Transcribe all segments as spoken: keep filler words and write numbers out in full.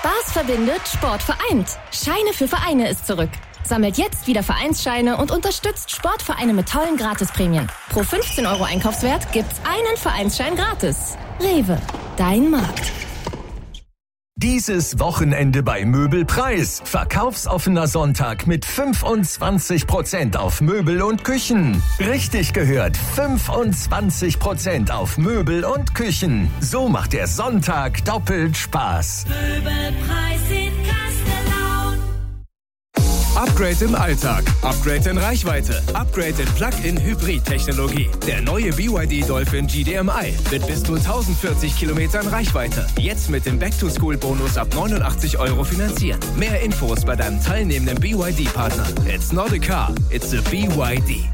Spaß verbindet, Sport vereint. Scheine für Vereine ist zurück. Sammelt jetzt wieder Vereinsscheine und unterstützt Sportvereine mit tollen Gratisprämien. Pro fünfzehn Euro Einkaufswert gibt's einen Vereinsschein gratis. Rewe, dein Markt. Dieses Wochenende bei Möbelpreis. Verkaufsoffener Sonntag mit fünfundzwanzig Prozent auf Möbel und Küchen. Richtig gehört, fünfundzwanzig Prozent auf Möbel und Küchen. So macht der Sonntag doppelt Spaß. Möbelpreis in Kastellaun. Upgrade im Alltag, Upgrade in Reichweite, Upgrade in Plug-in-Hybrid-Technologie. Der neue B Y D Dolphin G D M I mit bis zu tausendvierzig Kilometern Reichweite. Jetzt mit dem Back-to-School-Bonus ab neunundachtzig Euro finanzieren. Mehr Infos bei deinem teilnehmenden B Y D-Partner. It's not a car, it's a B Y D.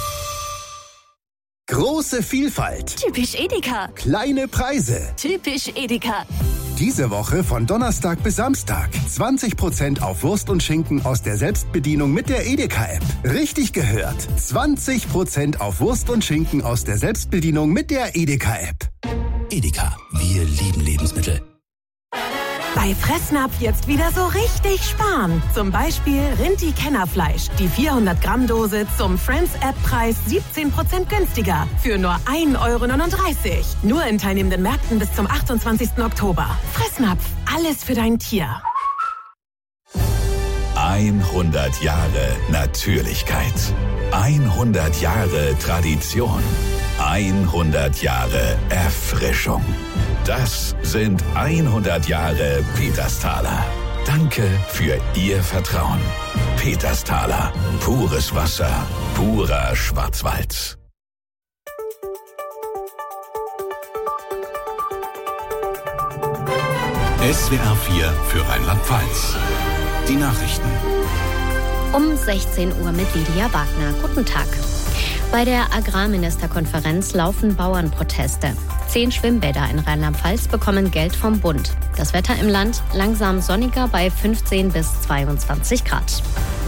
Große Vielfalt. Typisch Edeka. Kleine Preise. Typisch Edeka. Diese Woche von Donnerstag bis Samstag. zwanzig Prozent auf Wurst und Schinken aus der Selbstbedienung mit der Edeka-App. Richtig gehört. zwanzig Prozent auf Wurst und Schinken aus der Selbstbedienung mit der Edeka-App. Edeka, wir lieben Lebensmittel. Bei Fressnapf jetzt wieder so richtig sparen. Zum Beispiel Rinti-Kennerfleisch. Die vierhundert Gramm Dose zum Friends-App-Preis siebzehn Prozent günstiger. Für nur ein Euro neununddreißig. Nur in teilnehmenden Märkten bis zum achtundzwanzigsten Oktober. Fressnapf, alles für dein Tier. hundert Jahre Natürlichkeit. hundert Jahre Tradition. hundert Jahre Erfrischung. Das sind hundert Jahre Petersthaler. Danke für Ihr Vertrauen. Petersthaler. Pures Wasser. Purer Schwarzwald. S W R vier für Rheinland-Pfalz. Die Nachrichten. Um sechzehn Uhr mit Lydia Wagner. Guten Tag. Bei der Agrarministerkonferenz laufen Bauernproteste. Zehn Schwimmbäder in Rheinland-Pfalz bekommen Geld vom Bund. Das Wetter im Land langsam sonniger bei fünfzehn bis zweiundzwanzig Grad.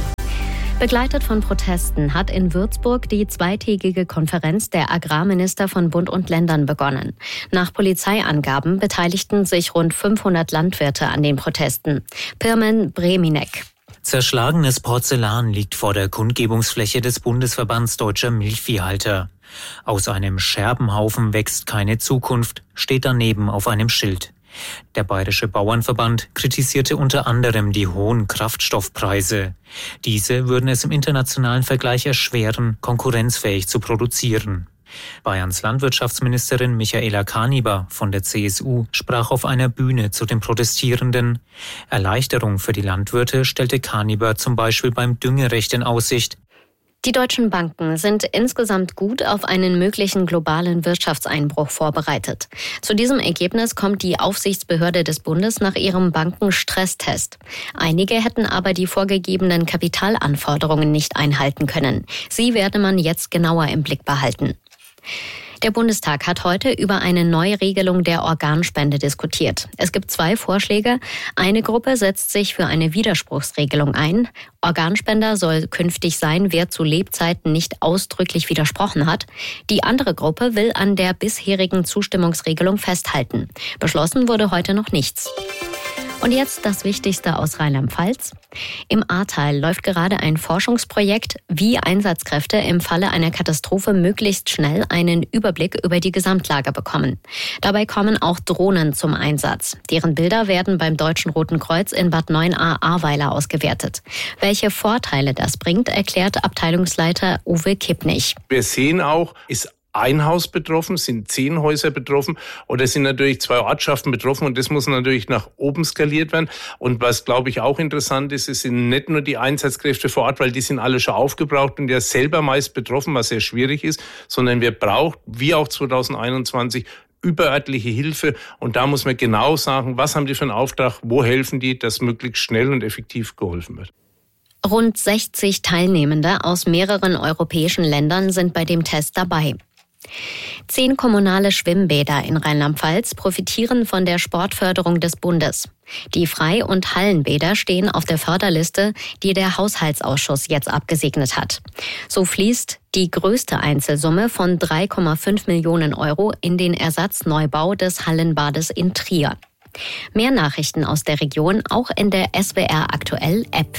Begleitet von Protesten hat in Würzburg die zweitägige Konferenz der Agrarminister von Bund und Ländern begonnen. Nach Polizeiangaben beteiligten sich rund fünfhundert Landwirte an den Protesten. Pirmin Breminek. Zerschlagenes Porzellan liegt vor der Kundgebungsfläche des Bundesverbands Deutscher Milchviehhalter. Aus einem Scherbenhaufen wächst keine Zukunft, steht daneben auf einem Schild. Der Bayerische Bauernverband kritisierte unter anderem die hohen Kraftstoffpreise. Diese würden es im internationalen Vergleich erschweren, konkurrenzfähig zu produzieren. Bayerns Landwirtschaftsministerin Michaela Kaniber von der C S U sprach auf einer Bühne zu den Protestierenden. Erleichterung für die Landwirte stellte Kaniber zum Beispiel beim Düngerecht in Aussicht. Die deutschen Banken sind insgesamt gut auf einen möglichen globalen Wirtschaftseinbruch vorbereitet. Zu diesem Ergebnis kommt die Aufsichtsbehörde des Bundes nach ihrem Bankenstresstest. Einige hätten aber die vorgegebenen Kapitalanforderungen nicht einhalten können. Sie werde man jetzt genauer im Blick behalten. Der Bundestag hat heute über eine Neuregelung der Organspende diskutiert. Es gibt zwei Vorschläge. Eine Gruppe setzt sich für eine Widerspruchsregelung ein. Organspender soll künftig sein, wer zu Lebzeiten nicht ausdrücklich widersprochen hat. Die andere Gruppe will an der bisherigen Zustimmungsregelung festhalten. Beschlossen wurde heute noch nichts. Und jetzt das Wichtigste aus Rheinland-Pfalz. Im Ahrtal läuft gerade ein Forschungsprojekt, wie Einsatzkräfte im Falle einer Katastrophe möglichst schnell einen Überblick über die Gesamtlage bekommen. Dabei kommen auch Drohnen zum Einsatz. Deren Bilder werden beim Deutschen Roten Kreuz in Bad Neuenahr-Ahrweiler ausgewertet. Welche Vorteile das bringt, erklärt Abteilungsleiter Uwe Kippnich. Wir sehen auch, ist ein Haus betroffen, sind zehn Häuser betroffen oder sind natürlich zwei Ortschaften betroffen und das muss natürlich nach oben skaliert werden. Und was, glaube ich, auch interessant ist, es sind nicht nur die Einsatzkräfte vor Ort, weil die sind alle schon aufgebraucht und ja selber meist betroffen, was sehr schwierig ist, sondern wir brauchen, wie auch zweitausendeinundzwanzig, überörtliche Hilfe. Und da muss man genau sagen, was haben die für einen Auftrag, wo helfen die, dass möglichst schnell und effektiv geholfen wird. Rund sechzig Teilnehmende aus mehreren europäischen Ländern sind bei dem Test dabei. Zehn kommunale Schwimmbäder in Rheinland-Pfalz profitieren von der Sportförderung des Bundes. Die Frei- und Hallenbäder stehen auf der Förderliste, die der Haushaltsausschuss jetzt abgesegnet hat. So fließt die größte Einzelsumme von drei Komma fünf Millionen Euro in den Ersatzneubau des Hallenbades in Trier. Mehr Nachrichten aus der Region auch in der S W R Aktuell App.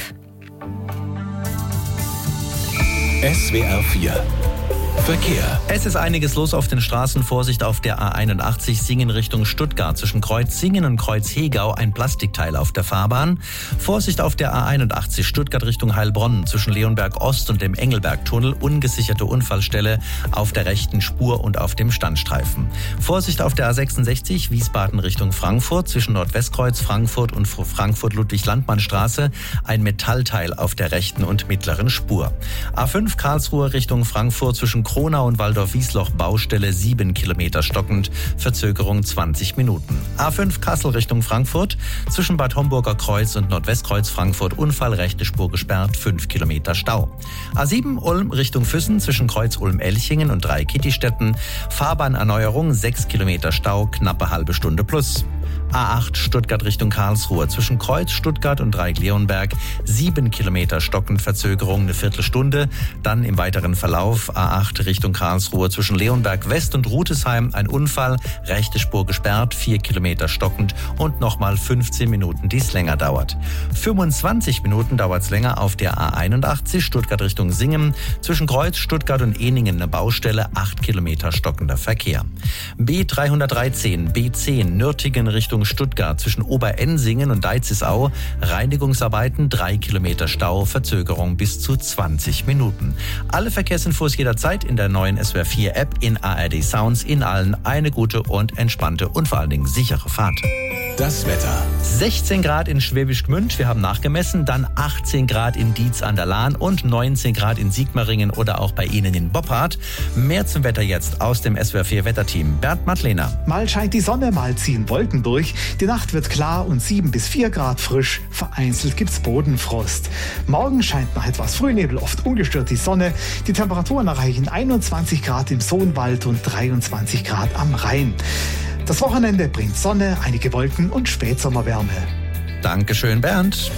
S W R vier Verkehr. Es ist einiges los auf den Straßen. Vorsicht auf der A einundachtzig Singen Richtung Stuttgart. Zwischen Kreuz Singen und Kreuz Hegau ein Plastikteil auf der Fahrbahn. Vorsicht auf der A einundachtzig Stuttgart Richtung Heilbronn. Zwischen Leonberg Ost und dem Engelbergtunnel ungesicherte Unfallstelle auf der rechten Spur und auf dem Standstreifen. Vorsicht auf der A sechsundsechzig Wiesbaden Richtung Frankfurt. Zwischen Nordwestkreuz Frankfurt und Frankfurt-Ludwig-Landmann-Straße ein Metallteil auf der rechten und mittleren Spur. A fünf Karlsruhe Richtung Frankfurt zwischen Kronau und Waldorf-Wiesloch Baustelle sieben Kilometer stockend, Verzögerung zwanzig Minuten. A fünf Kassel Richtung Frankfurt, zwischen Bad Homburger Kreuz und Nordwestkreuz Frankfurt Unfall, rechte Spur gesperrt, fünf Kilometer Stau. A sieben Ulm Richtung Füssen, zwischen Kreuz Ulm-Elchingen und drei Kittistädten, Fahrbahnerneuerung, sechs Kilometer Stau, knappe halbe Stunde plus. A acht Stuttgart Richtung Karlsruhe, zwischen Kreuz Stuttgart und Dreieck-Leonberg, sieben Kilometer stockend, Verzögerung eine Viertelstunde. Dann im weiteren Verlauf A acht Richtung Karlsruhe, zwischen Leonberg West und Rutesheim ein Unfall, rechte Spur gesperrt, vier Kilometer stockend und nochmal fünfzehn Minuten, die es länger dauert. fünfundzwanzig Minuten dauert es länger auf der A einundachtzig Stuttgart Richtung Singen, zwischen Kreuz Stuttgart und Ehningen eine Baustelle, acht Kilometer stockender Verkehr. B dreihundertdreizehn B zehn Nürtingen Richtung Stuttgart, zwischen Oberensingen und Deizisau, Reinigungsarbeiten, drei Kilometer Stau, Verzögerung bis zu zwanzig Minuten. Alle Verkehrsinfos jederzeit in der neuen S W R vier App, in A R D Sounds, in allen eine gute und entspannte und vor allen Dingen sichere Fahrt. Das Wetter. sechzehn Grad in Schwäbisch Gmünd, wir haben nachgemessen, dann achtzehn Grad in Dietz an der Lahn und neunzehn Grad in Sigmaringen oder auch bei Ihnen in Boppard. Mehr zum Wetter jetzt aus dem S W R vier Wetterteam. Bernd Madlener. Mal scheint die Sonne, mal ziehen Wolken durch. Die Nacht wird klar und sieben bis vier Grad frisch. Vereinzelt gibt's Bodenfrost. Morgen scheint nach etwas Frühnebel oft ungestört die Sonne. Die Temperaturen erreichen einundzwanzig Grad im Sohnwald und dreiundzwanzig Grad am Rhein. Das Wochenende bringt Sonne, einige Wolken und Spätsommerwärme. Dankeschön, Bernd.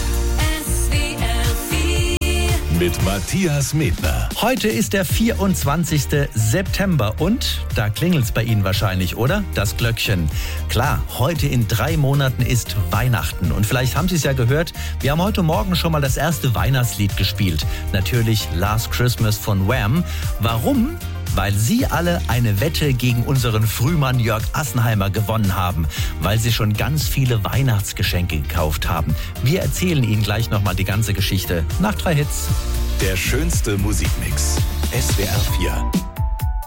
Mit Matthias Medner. Heute ist der vierundzwanzigste September und da klingelt's bei Ihnen wahrscheinlich, oder? Das Glöckchen. Klar, heute in drei Monaten ist Weihnachten und vielleicht haben Sie es ja gehört, wir haben heute Morgen schon mal das erste Weihnachtslied gespielt. Natürlich Last Christmas von Wham. Warum? Weil Sie alle eine Wette gegen unseren Frühmann Jörg Assenheimer gewonnen haben, weil Sie schon ganz viele Weihnachtsgeschenke gekauft haben. Wir erzählen Ihnen gleich nochmal die ganze Geschichte nach drei Hits. Der schönste Musikmix. S W R vier.